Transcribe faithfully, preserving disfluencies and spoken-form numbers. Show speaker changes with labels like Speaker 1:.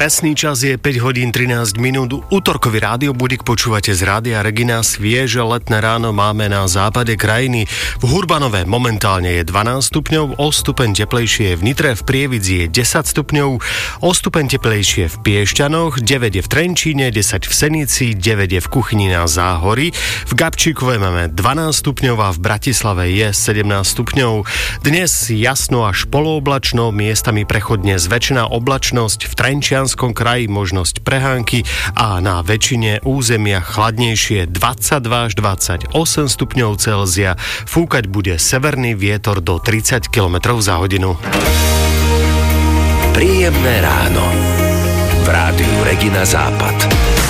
Speaker 1: Presný čas je päť hodín trinásť minút. Utorkový rádiobudík počúvate z Rádia Regina. Svieže letné ráno máme na západe krajiny. V Hurbanove momentálne je dvanásť stupňov, o stupeň teplejšie je v Nitre, v Prievidzi je desať stupňov, o stupeň teplejšie v Piešťanoch, deväť je v Trenčíne, desať v Senici, deväť je v Kuchyni na Záhorí. V Gabčíkove máme dvanásť stupňov a v Bratislave je sedemnásť stupňov. Dnes jasno až polooblačno, miestami prechodne zväčšená oblačnosť, v Trenčianskom kraji možnosť prehánky a na väčšine územia chladnejšie dvadsaťdva až dvadsaťosem stupňov Celzia. Fúkať bude severný vietor do tridsať kilometrov za hodinu.
Speaker 2: Príjemné ráno v Rádiu Regina Západ.